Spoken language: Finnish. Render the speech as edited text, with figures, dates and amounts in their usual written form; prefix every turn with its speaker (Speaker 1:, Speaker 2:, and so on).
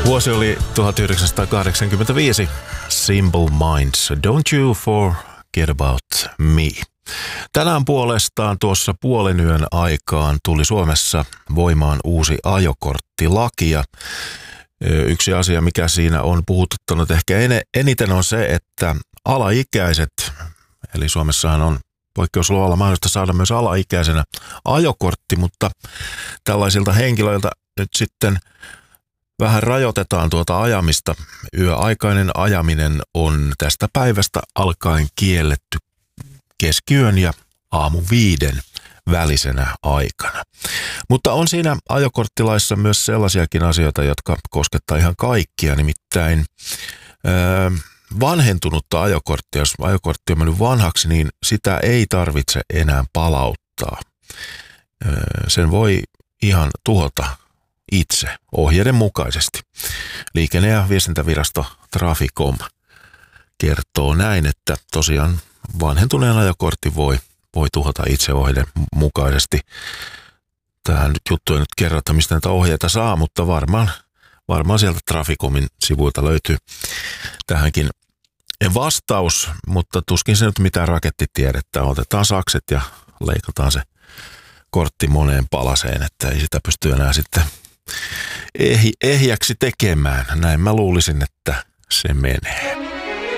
Speaker 1: Vuosi oli 1985. Simple Minds, Don't You Forget About Me. Tänään puolestaan tuossa puolen yön aikaan tuli Suomessa voimaan uusi ajokorttilaki ja yksi asia, mikä siinä on puhututtanut ehkä eniten on se, että alaikäiset, eli Suomessahan on poikkeusluvalla mahdollista saada myös alaikäisenä ajokortti, mutta tällaisilta henkilöiltä nyt sitten vähän rajoitetaan tuota ajamista. Yöaikainen ajaminen on tästä päivästä alkaen kielletty keskiyön ja aamu 5 välisenä aikana. Mutta on siinä ajokorttilaissa myös sellaisiakin asioita, jotka koskettaa ihan kaikkia, nimittäin vanhentunutta ajokorttia. Jos ajokortti on mennyt vanhaksi, niin sitä ei tarvitse enää palauttaa. Sen voi ihan tuhota itse ohjeiden mukaisesti. Liikenne- ja viestintävirasto Traficom kertoo näin, että tosiaan vanhentuneen ajokortin voi tuhota itse ohjeiden mukaisesti. Tähän juttu ei nyt kerro, että mistä näitä ohjeita saa, mutta varmaan sieltä Traficomin sivuilta löytyy tähänkin vastaus, mutta tuskin se nyt mitään rakettitiedettä. Otetaan sakset ja leikataan se kortti moneen palaseen, että ei sitä pysty enää sitten ehjäksi tekemään. Näin mä luulisin, että se menee.